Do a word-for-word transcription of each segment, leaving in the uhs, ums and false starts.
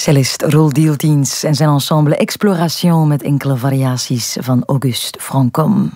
Cellist Roel Dieltiens en zijn ensemble Exploration met enkele variaties van Auguste Franchomme.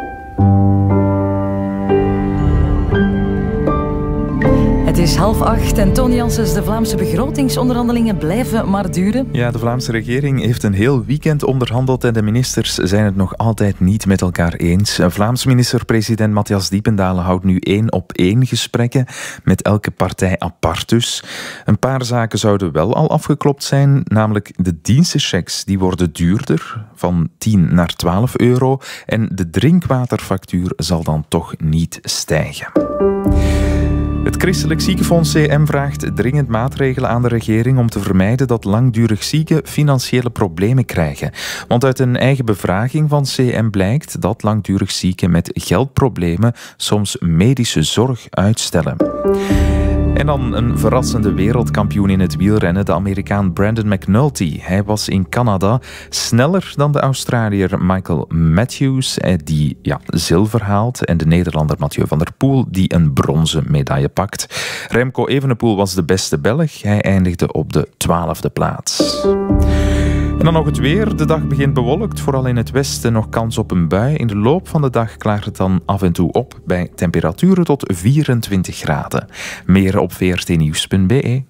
Het is half acht en Toon Janssens, de Vlaamse begrotingsonderhandelingen blijven maar duren. Ja, de Vlaamse regering heeft een heel weekend onderhandeld en de ministers zijn het nog altijd niet met elkaar eens. Vlaams minister-president Matthias Diependalen houdt nu één op één gesprekken met elke partij apart dus. Een paar zaken zouden wel al afgeklopt zijn, namelijk de dienstenchecks, die worden duurder, van tien naar twaalf euro, en de drinkwaterfactuur zal dan toch niet stijgen. Het Christelijk Ziekenfonds C M vraagt dringend maatregelen aan de regering om te vermijden dat langdurig zieken financiële problemen krijgen. Want uit een eigen bevraging van C M blijkt dat langdurig zieken met geldproblemen soms medische zorg uitstellen. En dan een verrassende wereldkampioen in het wielrennen, de Amerikaan Brandon McNulty. Hij was in Canada sneller dan de Australiër Michael Matthews, die ja, zilver haalt, en de Nederlander Mathieu van der Poel, die een bronzen medaille pakt. Remco Evenepoel was de beste Belg. Hij eindigde op de twaalfde plaats. En dan nog het weer. De dag begint bewolkt, vooral in het westen nog kans op een bui. In de loop van de dag klaart het dan af en toe op bij temperaturen tot vierentwintig graden. Meer op v r t nieuws punt b e.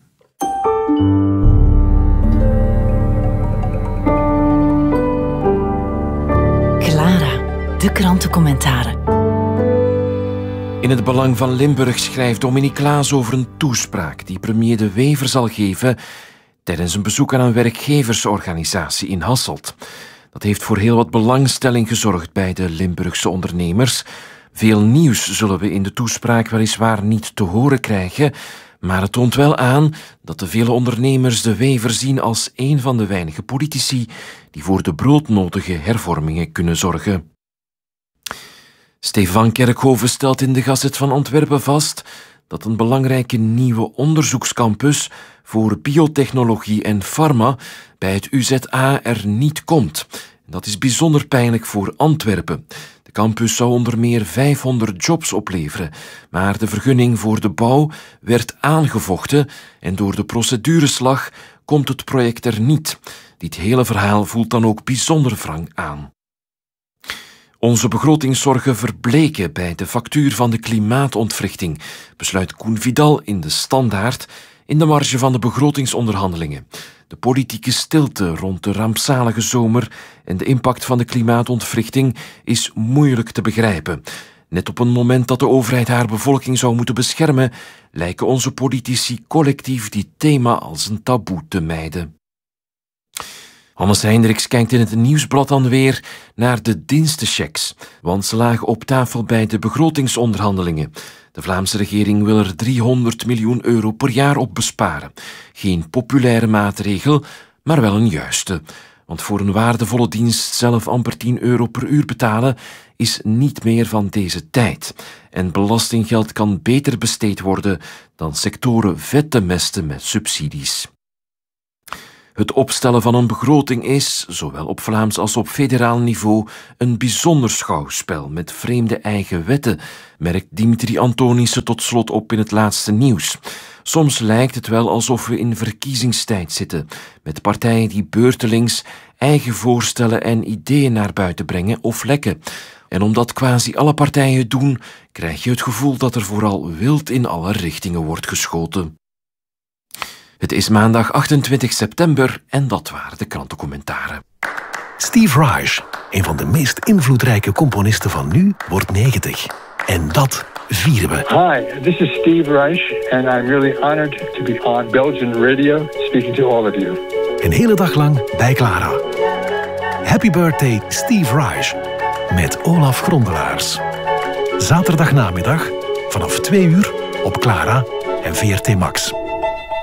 Clara, de krantencommentaren. In het Belang van Limburg schrijft Dominique Klaas over een toespraak die premier De Wever zal geven tijdens een bezoek aan een werkgeversorganisatie in Hasselt. Dat heeft voor heel wat belangstelling gezorgd bij de Limburgse ondernemers. Veel nieuws zullen we in de toespraak weliswaar niet te horen krijgen, maar het toont wel aan dat de vele ondernemers De Wever zien als een van de weinige politici die voor de broodnodige hervormingen kunnen zorgen. Stefan Kerkhoven stelt in de Gazet van Antwerpen vast dat een belangrijke nieuwe onderzoekscampus voor biotechnologie en pharma bij het U Z A er niet komt. Dat is bijzonder pijnlijk voor Antwerpen. De campus zou onder meer vijfhonderd jobs opleveren, maar de vergunning voor de bouw werd aangevochten en door de procedureslag komt het project er niet. Dit hele verhaal voelt dan ook bijzonder wrang aan. Onze begrotingszorgen verbleken bij de factuur van de klimaatontwrichting, besluit Koen Vidal in de Standaard in de marge van de begrotingsonderhandelingen. De politieke stilte rond de rampzalige zomer en de impact van de klimaatontwrichting is moeilijk te begrijpen. Net op een moment dat de overheid haar bevolking zou moeten beschermen, lijken onze politici collectief dit thema als een taboe te mijden. Hannes Hendricks kijkt in het Nieuwsblad dan weer naar de dienstenchecks, want ze lagen op tafel bij de begrotingsonderhandelingen. De Vlaamse regering wil er driehonderd miljoen euro per jaar op besparen. Geen populaire maatregel, maar wel een juiste. Want voor een waardevolle dienst zelf amper tien euro per uur betalen is niet meer van deze tijd. En belastinggeld kan beter besteed worden dan sectoren vet te mesten met subsidies. Het opstellen van een begroting is, zowel op Vlaams als op federaal niveau, een bijzonder schouwspel met vreemde eigen wetten, merkt Dimitri Antonissen tot slot op in het laatste nieuws. Soms lijkt het wel alsof we in verkiezingstijd zitten, met partijen die beurtelings eigen voorstellen en ideeën naar buiten brengen of lekken. En omdat quasi alle partijen het doen, krijg je het gevoel dat er vooral wild in alle richtingen wordt geschoten. Het is maandag achtentwintig september en dat waren de krantencommentaren. Steve Reich, een van de meest invloedrijke componisten van nu, wordt negentig. En dat vieren we. Hi, this is Steve Reich and I'm really honored to be on Belgian radio speaking to all of you. Een hele dag lang bij Clara. Happy birthday Steve Reich met Olaf Grondelaars. Zaterdagnamiddag vanaf twee uur op Clara en V R T Max.